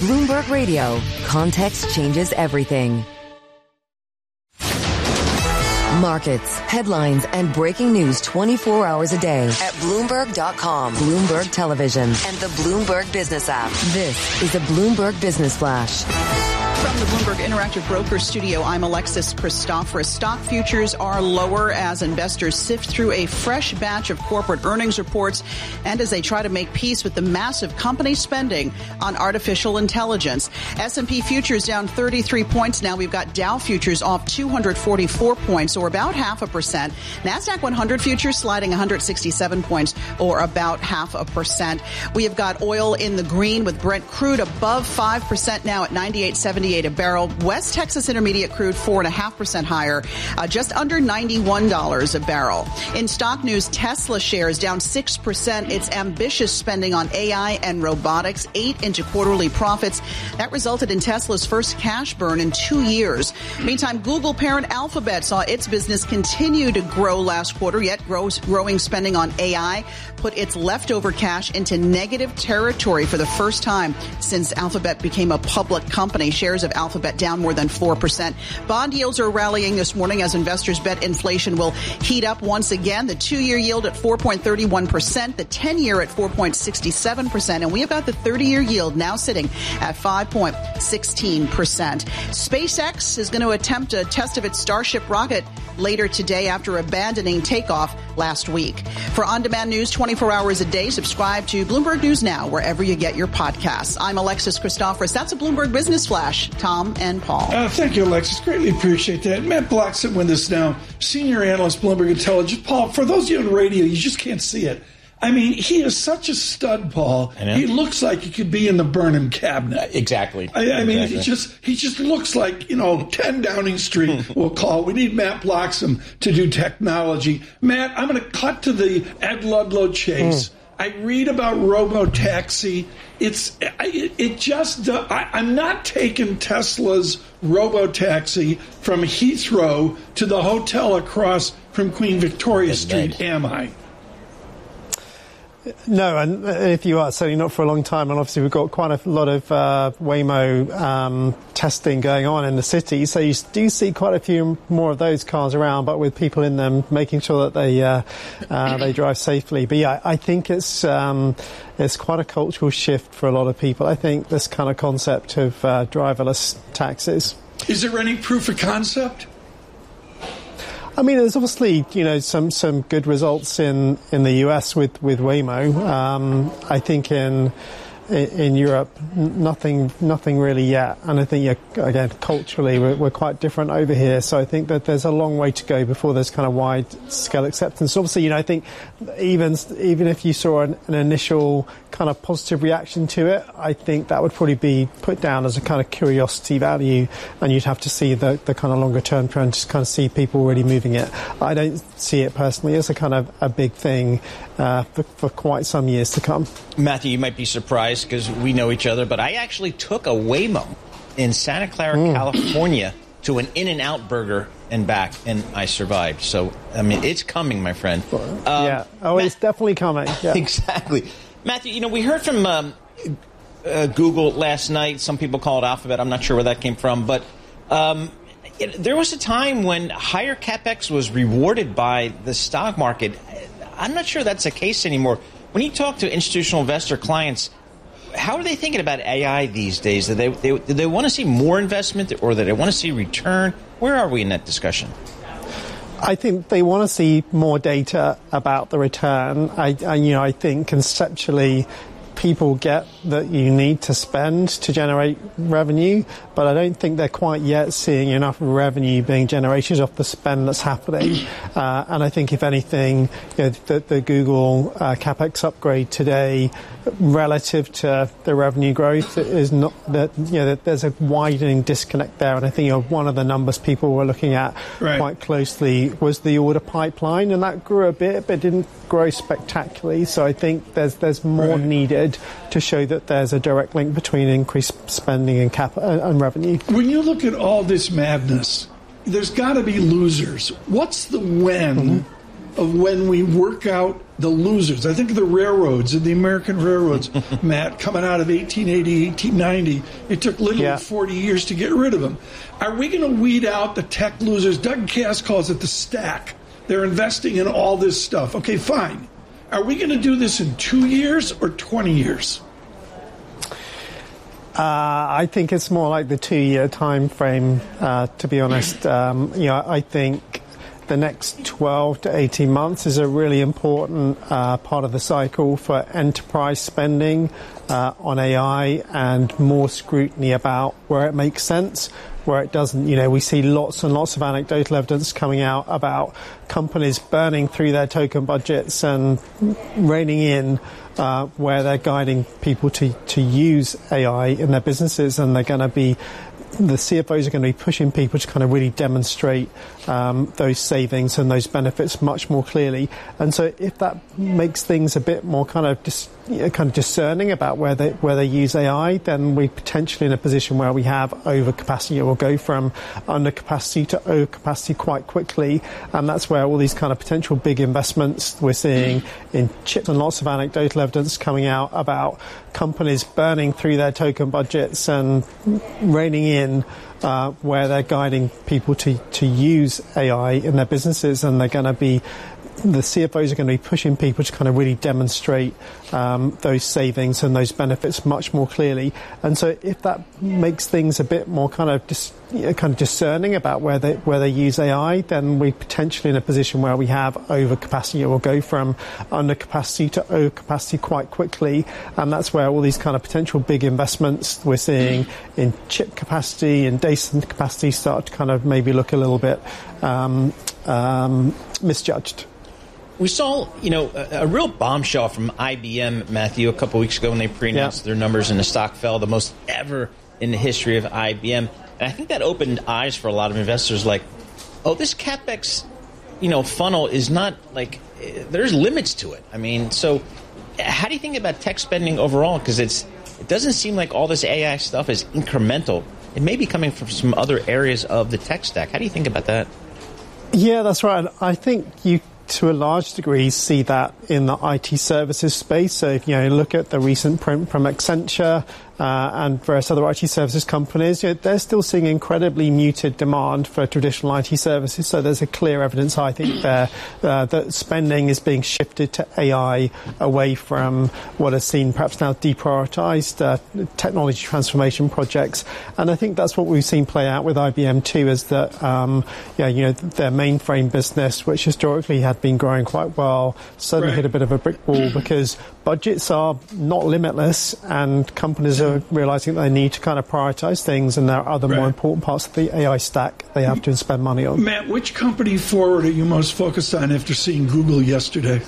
Bloomberg Radio. Context changes everything. Markets, headlines, and breaking news 24 hours a day at Bloomberg.com, Bloomberg Television, and the Bloomberg Business app. This is a Bloomberg Business Flash. From the Bloomberg Interactive Broker Studio, I'm Alexis Christoforous. Stock futures are lower as investors sift through a fresh batch of corporate earnings reports and as they try to make peace with the massive company spending on artificial intelligence. S&P futures down 33 points. Now we've got Dow futures off 244 points, or about 0.5%. NASDAQ 100 futures sliding 167 points, or about 0.5%. We have got oil in the green with Brent crude above 5% now at 98.78 a barrel. West Texas Intermediate crude 4.5% higher, just under $91 a barrel. In stock news, Tesla shares down 6%. Its ambitious spending on AI and robotics ate into quarterly profits. That resulted in Tesla's first cash burn in 2 years. Meantime, Google parent Alphabet saw its business continue to grow last quarter, yet growing spending on AI put its leftover cash into negative territory for the first time since Alphabet became a public company. Shares of Alphabet down more than 4%. Bond yields are rallying this morning as investors bet inflation will heat up once again. The 2-year yield at 4.31%, the 10-year at 4.67%, and we have got the 30-year yield now sitting at 5.16%. SpaceX is going to attempt a test of its Starship rocket later today after abandoning takeoff last week. For on-demand news 24 hours a day, subscribe to Bloomberg News Now wherever you get your podcasts. I'm Alexis Christoforous. That's a Bloomberg Business Flash. Tom and Paul. Thank you, Alexis. Greatly appreciate that. Matt Blackson with us now, senior analyst, Bloomberg Intelligence. Paul, for those of you on radio, you just can't see it. I mean, he is such a stud, Paul. He looks like he could be in the Burnham cabinet. Exactly. I mean, he just looks like, 10 Downing Street, we'll call. We need Matt Bloxham to do technology. Matt, I'm going to cut to the Ed Ludlow chase. I read about robotaxi. I'm not taking Tesla's robotaxi from Heathrow to the hotel across from Queen Victoria Street, am I? No, and if you are, certainly not for a long time. And obviously we've got quite a lot of Waymo testing going on in the city. So you do see quite a few more of those cars around, but with people in them, making sure that they drive safely. But yeah, I think it's quite a cultural shift for a lot of people. I think this kind of concept of driverless taxis. Is there any proof of concept? I mean, there's obviously, some good results in the US with Waymo. I think in Europe, nothing really yet. And I think, again, culturally, we're quite different over here. So I think that there's a long way to go before there's kind of wide-scale acceptance. Obviously, I think even if you saw an initial kind of positive reaction to it, I think that would probably be put down as a kind of curiosity value, and you'd have to see the kind of longer-term trend to kind of see people really moving it. I don't see it personally as a kind of a big thing for quite some years to come. Matthew, you might be surprised because we know each other, but I actually took a Waymo in Santa Clara, California to an In-N-Out burger and back, and I survived. So, I mean, it's coming, my friend. It's definitely coming. Yeah. Exactly. Matthew, we heard from Google last night. Some people call it Alphabet. I'm not sure where that came from. But there was a time when higher CapEx was rewarded by the stock market. I'm not sure that's the case anymore. When you talk to institutional investor clients, how are they thinking about AI these days? Do they want to see more investment, or do they want to see return? Where are we in that discussion? I think they want to see more data about the return. I think conceptually people get that you need to spend to generate revenue, but I don't think they're quite yet seeing enough revenue being generated off the spend that's happening. And I think, if anything, the Google CapEx upgrade today relative to the revenue growth is not that, that there's a widening disconnect there. And I think one of the numbers people were looking at quite closely was the order pipeline, and that grew a bit, but didn't grow spectacularly. So I think there's more needed to show that there's a direct link between increased spending and revenue. When you look at all this madness, there's got to be losers. What's the win of when we work out the losers. I think of the railroads and the American railroads, Matt, coming out of 1880, 1890. It took literally 40 years to get rid of them. Are we going to weed out the tech losers? Doug Cass calls it the stack. They're investing in all this stuff. Okay, fine. Are we going to do this in 2 years or 20 years? I think it's more like the 2-year time frame, to be honest. I think the next 12 to 18 months is a really important part of the cycle for enterprise spending on AI and more scrutiny about where it makes sense, where it doesn't. We see lots and lots of anecdotal evidence coming out about companies burning through their token budgets and reining in where they're guiding people to use AI in their businesses, and the CFOs are going to be pushing people to kind of really demonstrate those savings and those benefits much more clearly. And so if that makes things a bit more kind of discerning about where they use AI, then we're potentially in a position where we have overcapacity. It will go from undercapacity to overcapacity quite quickly, and that's where all these kind of potential big investments we're seeing in chips and lots of anecdotal evidence coming out about companies burning through their token budgets and reining in where they're guiding people to use AI in their businesses, and the CFOs are going to be pushing people to kind of really demonstrate those savings and those benefits much more clearly. And so if that makes things a bit more kind of discerning about where they use AI, then we're potentially in a position where we have overcapacity. It will go from undercapacity to overcapacity quite quickly, and that's where all these kind of potential big investments we're seeing in chip capacity and data center capacity start to kind of maybe look a little bit misjudged. We saw, a real bombshell from IBM, Matthew, a couple weeks ago when they pre-announced their numbers and the stock fell the most ever in the history of IBM. And I think that opened eyes for a lot of investors like, oh, this CapEx, funnel is not like, there's limits to it. I mean, so how do you think about tech spending overall? Because it doesn't seem like all this AI stuff is incremental. It may be coming from some other areas of the tech stack. How do you think about that? Yeah, that's right. I think you, to a large degree, see that in the IT services space. So if you look at the recent print from Accenture and various other IT services companies, they're still seeing incredibly muted demand for traditional IT services. So there's a clear evidence, I think, there that spending is being shifted to AI away from what is seen perhaps now deprioritized technology transformation projects. And I think that's what we've seen play out with IBM too, is that their mainframe business, which historically had been growing quite well, suddenly hit a bit of a brick wall because budgets are not limitless, and companies are realizing that they need to kind of prioritize things, and there are other more important parts of the AI stack they have to spend money on. Matt, which company forward are you most focused on after seeing Google yesterday?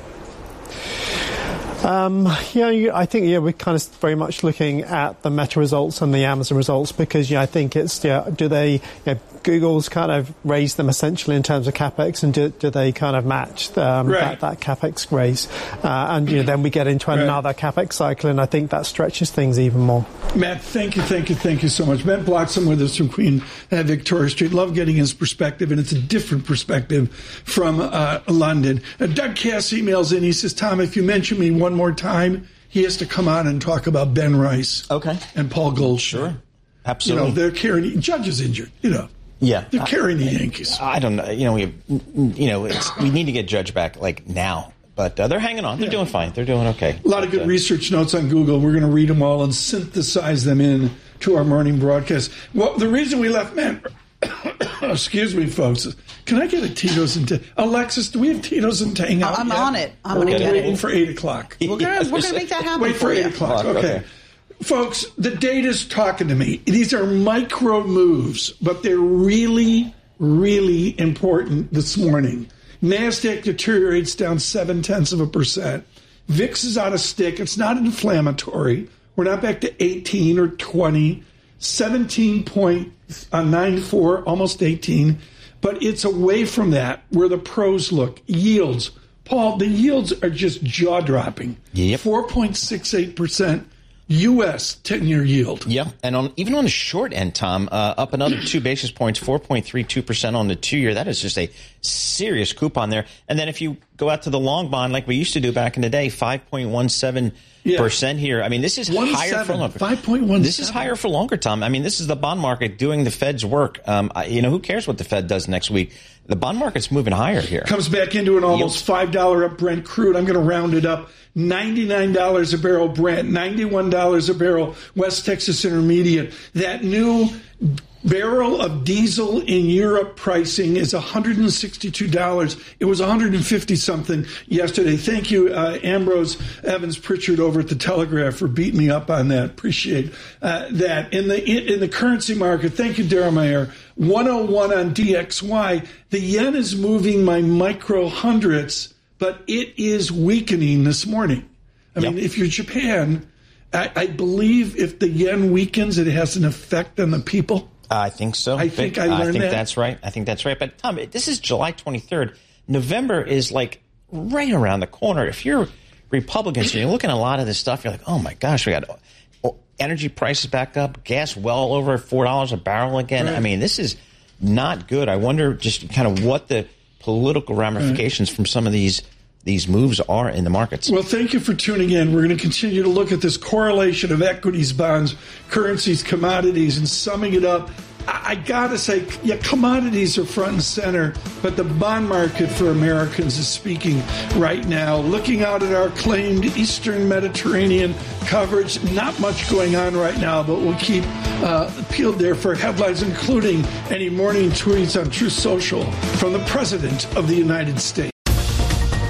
I think we're kind of very much looking at the Meta results and the Amazon results, because I think it's do they Google's kind of raised them essentially in terms of capex, and do they kind of match that capex raise, and then we get into another capex cycle, and I think that stretches things even more. Matt, thank you so much. Matt Bloxham with us from Queen Victoria Street. Love getting his perspective, and it's a different perspective from London. Doug Cass emails in. He says, Tom, if you mention me one more time, he has to come on and talk about Ben Rice and Paul Goldschmidt. Sure. Absolutely. They're carrying, Judge is injured, Yeah, they're carrying the Yankees. I don't know. We need to get Judge back like now, but they're hanging on. They're doing fine. They're doing okay. A lot of good research notes on Google. We're going to read them all and synthesize them in to our morning broadcast. Well, the reason we left, man. Excuse me, folks. Can I get a Tito's and Tang? Alexis, do we have Tito's and Tang out I'm yet? on it. I'm going to get waiting for 8 o'clock. We're gonna make that happen. Wait for 8 o'clock. Okay. Folks, the data's talking to me. These are micro moves, but they're really, really important this morning. NASDAQ deteriorates down 0.7%. VIX is out of stick. It's not inflammatory. We're not back to 18 or 20. 17.94, almost 18. But it's away from that where the pros look. Yields. Paul, the yields are just jaw-dropping. Yep. 4.68% U.S. 10-year yield. Yeah, and even on the short end, Tom, up another 2 basis points, 4.32% on the 2-year. That is just a serious coupon there. And then if you go out to the long bond like we used to do back in the day, 5.17% here. I mean, this is higher for longer. 5.17. This is higher for longer, Tom. I mean, this is the bond market doing the Fed's work. Who cares what the Fed does next week? The bond market's moving higher here. Comes back into an almost $5 up Brent crude. I'm going to round it up. $99 a barrel Brent, $91 a barrel West Texas Intermediate. That new barrel of diesel in Europe pricing is $162. It was $150-something yesterday. Thank you, Ambrose Evans Pritchard over at the Telegraph, for beating me up on that. Appreciate that. In the currency market, thank you, Darryl Mayer, 101 on DXY. The yen is moving by micro hundredths, but it is weakening this morning. I mean, if you're Japan, I believe if the yen weakens, it has an effect on the people. I think so. I think that's right. I think that's right. But, Tom, this is July 23rd. November is, like, right around the corner. If you're Republicans and you're looking at a lot of this stuff, you're like, oh, my gosh, we got energy prices back up, gas well over $4 a barrel again. Right. I mean, this is not good. I wonder just kind of what the political ramifications from some of these moves are in the markets. Well, thank you for tuning in. We're going to continue to look at this correlation of equities, bonds, currencies, commodities, and summing it up. I got to say, commodities are front and center, but the bond market for Americans is speaking right now. Looking out at our claimed Eastern Mediterranean coverage, not much going on right now, but we'll keep peeled there for headlines, including any morning tweets on Truth Social from the President of the United States.